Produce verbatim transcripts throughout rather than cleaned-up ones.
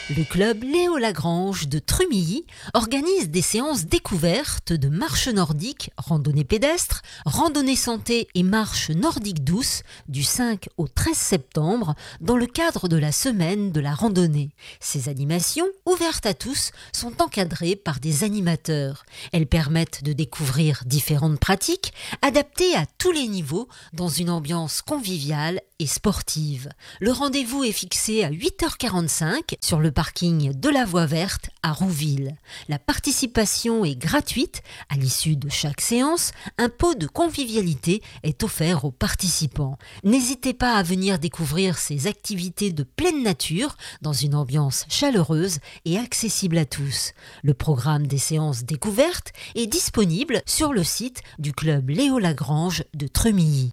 Le club Léo Lagrange de Trumilly organise des séances découvertes de marche nordique, randonnée pédestre, randonnée santé et marche nordique douce du cinq au treize septembre dans le cadre de la semaine de la randonnée. Ces animations, ouvertes à tous, sont encadrées par des animateurs. Elles permettent de découvrir différentes pratiques adaptées à tous les niveaux dans une ambiance conviviale et sportive. Le rendez-vous est fixé à huit heures quarante-cinq sur le parking de la Voie Verte à Rouville. La participation est gratuite. À l'issue de chaque séance, un pot de convivialité est offert aux participants. N'hésitez pas à venir découvrir ces activités de pleine nature dans une ambiance chaleureuse et accessible à tous. Le programme des séances découvertes est disponible sur le site du club Léo Lagrange de Trumilly.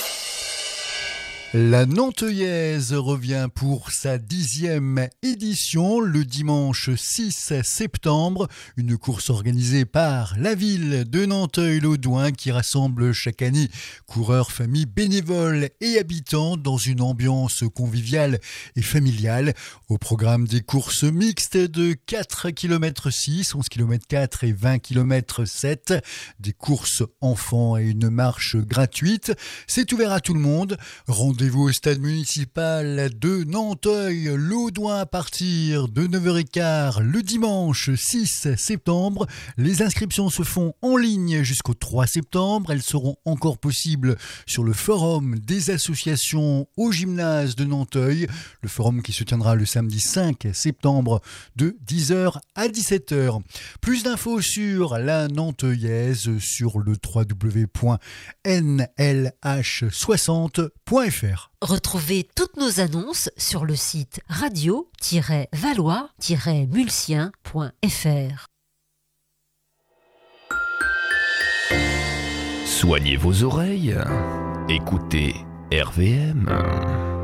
La Nanteuillaise revient pour sa dixième édition le dimanche six septembre. Une course organisée par la ville de Nanteuil-l'Audoin qui rassemble chaque année coureurs, familles, bénévoles et habitants dans une ambiance conviviale et familiale. Au programme des courses mixtes de quatre kilomètres six, onze kilomètres quatre et vingt kilomètres sept. Des courses enfants et une marche gratuite. C'est ouvert à tout le monde. Rendez-vous au stade municipal de Nanteuil-l'Audoin à partir de neuf heures quinze le dimanche six septembre. Les inscriptions se font en ligne jusqu'au trois septembre. Elles seront encore possibles sur le forum des associations au gymnase de Nanteuil. Le forum qui se tiendra le samedi cinq septembre de dix heures à dix-sept heures. Plus d'infos sur la Nanteuillaise sur le w w w point n l h soixante point f r. Retrouvez toutes nos annonces sur le site radio tiret valois tiret mulsien point f r. Soignez vos oreilles. Écoutez R V M.